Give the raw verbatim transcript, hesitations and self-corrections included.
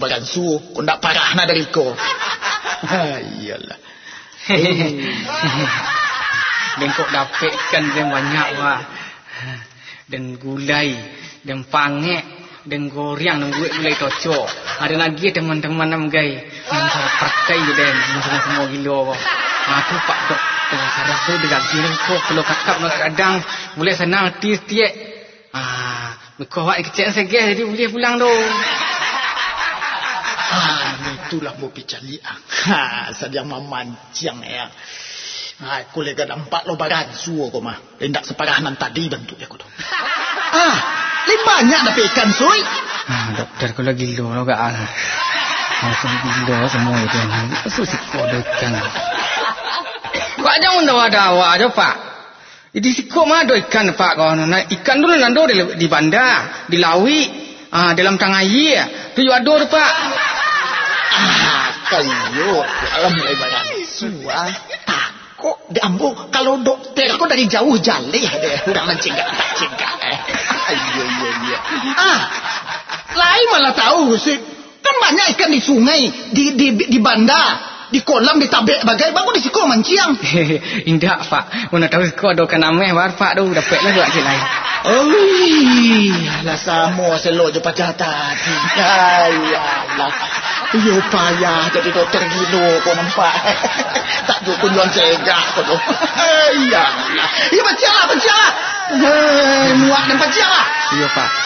Bagan su, kau nak parah nak dari kau. Iyalah. Dan kau dapatkan dan banyak wah. Dan gulai, dan pangek, dan goreng, dan gulai tocok. Ada lagi teman-teman nam gay, yang saya pakai dan semua semua gilo. Aku pak dok, sarap tu dekat sini kau kalau kakak nak kadang boleh senang tiap-tiap. Ah, kau awak kecil saja jadi boleh pulang tu. Ah, itulah mau picaliang. Ha, sadiang mamancang ya. Ha, aku lega nampak lo baran suo kau mah. Hendak separahanan tadi bentuknya kau tu. Ah, lebih banyak dapat ikan soi. Ah, dokter kau lagi gilo lo gak ah. Langsung gilo semua itu. Pasal si kau ikan. Kau jangan dawa-dawa aja pak. Di siko mah ada ikan pak kau. Nah, ikan dulu nando di, di bandar, di lawi, ah dalam tangayi. Tu ada tu pak. Ah, kayo, alam mulai baran suah. Takut diambil kalau dokter kau dari jauh jalih deh, udah mencegah tak cegah. Iya iya iya. Ah, lain malah tahu sih. Kan banyak ikan di sungai, di di di bandar. Di kolam, di tabek bagai bagus di siko manciang. Indah pak, mana tahu siko ada kan ameh bar pak tu dapatlah buat je lain. Oh, lah sama selo je pacah tadi. Ayalah. Yo payah jadi dokter gilo kau nampak. Tak tu kunjung cegah kau tu. Ayalah. Ya bacalah, bacalah. Hei, muak dan bacalah. Yo pak.